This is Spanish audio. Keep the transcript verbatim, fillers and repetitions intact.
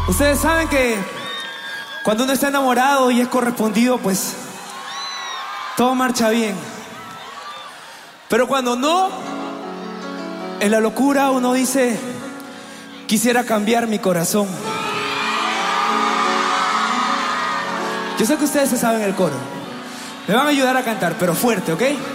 Ustedes saben que cuando uno está enamorado y es correspondido, pues todo marcha bien. Pero cuando no, en la locura uno dice, quisiera cambiar mi corazón. Yo sé que ustedes se saben el coro. Me van a ayudar a cantar, pero fuerte, ¿ok?